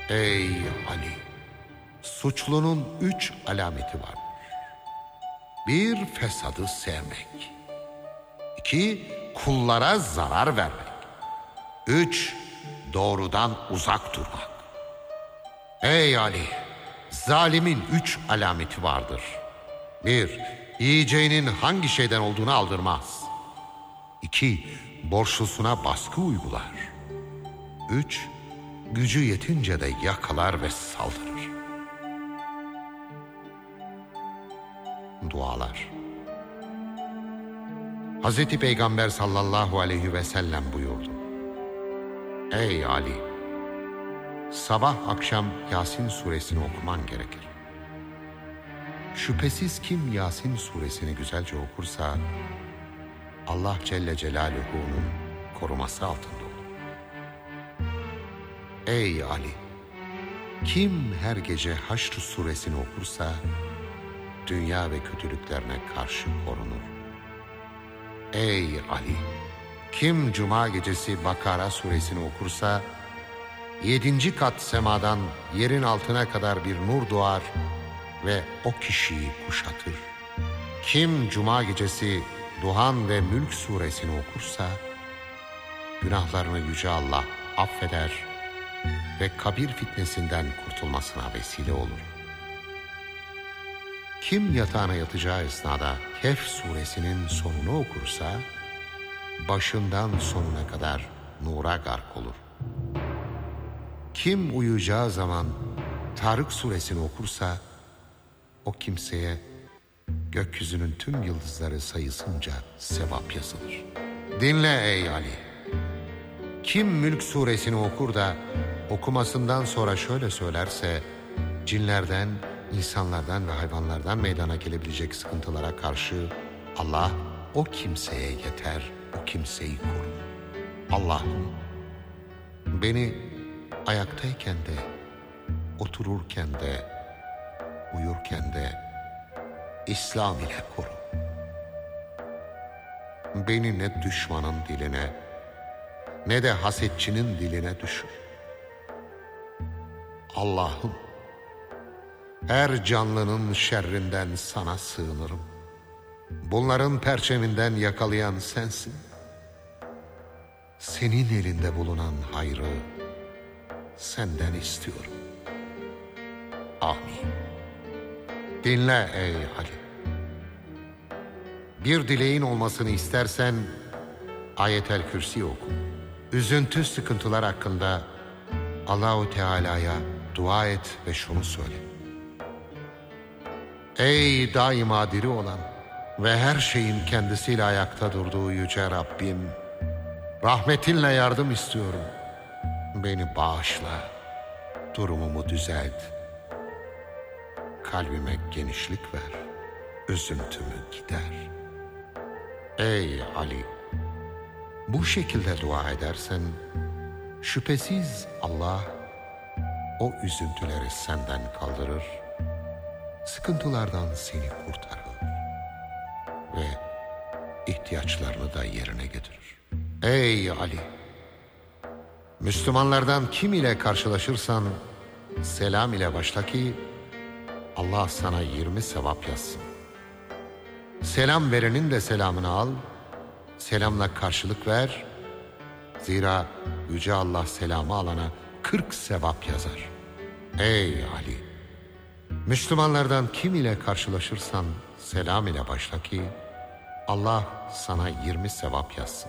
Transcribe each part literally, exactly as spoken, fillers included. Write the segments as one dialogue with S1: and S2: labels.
S1: Ey Ali! Suçlunun üç alameti var. Bir, fesadı sevmek. İki, kullara zarar vermek. Üç, doğrudan uzak durmak. Ey Ali! Zalimin üç alameti vardır. Bir, yiyeceğinin hangi şeyden olduğunu aldırmaz. İki, borçlusuna baskı uygular. Üç, gücü yetince de yakalar ve saldırır. Dualar. Hazreti Peygamber sallallahu aleyhi ve sellem buyurdu: Ey Ali! Sabah akşam Yasin suresini okuman gerekir. Şüphesiz kim Yasin suresini güzelce okursa Allah Celle Celaluhu'nun koruması altında olur. Ey Ali! Kim her gece Haşr suresini okursa dünya ve kötülüklerine karşı korunur. Ey Ali! Kim cuma gecesi Bakara suresini okursa yedinci kat semadan yerin altına kadar bir nur doğar ve o kişiyi kuşatır. Kim cuma gecesi Duhan ve Mülk suresini okursa günahlarını Yüce Allah affeder ve kabir fitnesinden kurtulmasına vesile olur. Kim yatağına yatacağı esnada Kehf suresinin sonunu okursa başından sonuna kadar nura gark olur. Kim uyuyacağı zaman Tarık suresini okursa o kimseye gökyüzünün tüm yıldızları sayısınca sevap yazılır. Dinle ey Ali! Kim Mülk suresini okur da okumasından sonra şöyle söylerse cinlerden, insanlardan ve hayvanlardan meydana gelebilecek sıkıntılara karşı Allah o kimseye yeter, o kimseyi korur. Allah'ım beni ayaktayken de, otururken de, uyurken de İslam ile koru. Beni ne düşmanın diline ne de hasetçinin diline düşür. Allah'ım her canlının şerrinden sana sığınırım. Bunların perçeminden yakalayan sensin. Senin elinde bulunan hayrı senden istiyorum. Amin. Dinle ey Ali! Bir dileğin olmasını istersen Ayet-el Kürsi oku. Üzüntü, sıkıntılar hakkında Allahu Teala'ya dua et ve şunu söyle: Ey daima diri olan ve her şeyin kendisiyle ayakta durduğu yüce Rabbim, rahmetinle yardım istiyorum. Beni bağışla, durumumu düzelt, kalbime genişlik ver, üzüntümü gider. Ey Ali! Bu şekilde dua edersen şüphesiz Allah o üzüntüleri senden kaldırır, sıkıntılardan seni kurtarır ve ihtiyaçlarını da yerine getirir. Ey Ali! Müslümanlardan kim ile karşılaşırsan selam ile başla ki Allah sana yirmi sevap yazsın. Selam verenin de selamını al, selamla karşılık ver. Zira Yüce Allah selamı alana kırk sevap yazar. Ey Ali! Müslümanlardan kim ile karşılaşırsan selam ile başla ki Allah sana yirmi sevap yazsın.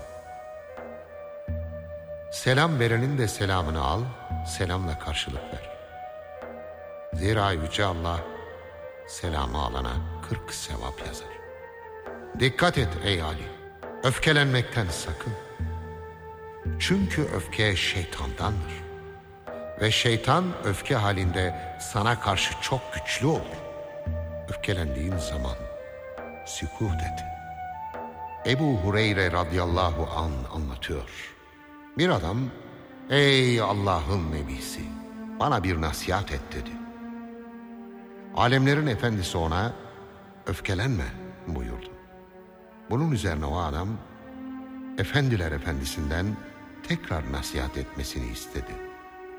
S1: Selam verenin de selamını al, selamla karşılık ver. Zira Yüce Allah selamı alana kırk sevap yazar. Dikkat et ey Ali! Öfkelenmekten sakın. Çünkü öfke şeytandandır. Ve şeytan öfke halinde sana karşı çok güçlü olur. Öfkelendiğin zaman sükût et. Ebu Hureyre radıyallahu an anlatıyor. Bir adam, ey Allah'ın nebisi, bana bir nasihat et dedi. Alemlerin efendisi ona, öfkelenme buyurdu. Bunun üzerine o adam, efendiler efendisinden tekrar nasihat etmesini istedi.